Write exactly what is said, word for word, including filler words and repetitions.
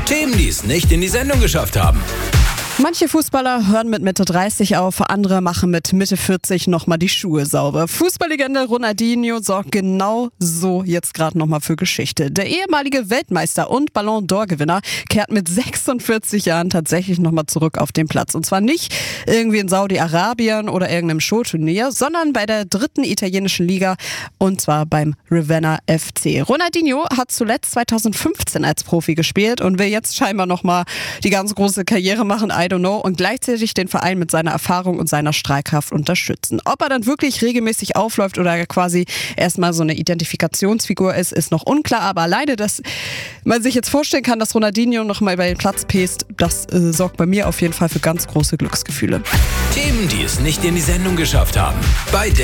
Themen, die es nicht in die Sendung geschafft haben. Manche Fußballer hören mit Mitte dreißig auf, andere machen mit Mitte vierzig nochmal die Schuhe sauber. Fußballlegende Ronaldinho sorgt genau so jetzt gerade nochmal für Geschichte. Der ehemalige Weltmeister und Ballon d'Or-Gewinner kehrt mit sechsundvierzig Jahren tatsächlich nochmal zurück auf den Platz. Und zwar nicht irgendwie in Saudi-Arabien oder irgendeinem Showturnier, sondern bei der dritten italienischen Liga, und zwar beim Ravenna F C. Ronaldinho hat zuletzt zweitausendfünfzehn als Profi gespielt und will jetzt scheinbar nochmal die ganz große Karriere machen. I don't know, und gleichzeitig den Verein mit seiner Erfahrung und seiner Strahlkraft unterstützen. Ob er dann wirklich regelmäßig aufläuft oder quasi erstmal so eine Identifikationsfigur ist, ist noch unklar, aber alleine, dass man sich jetzt vorstellen kann, dass Ronaldinho nochmal über den Platz pest, das äh, sorgt bei mir auf jeden Fall für ganz große Glücksgefühle. Themen, die es nicht in die Sendung geschafft haben. Bei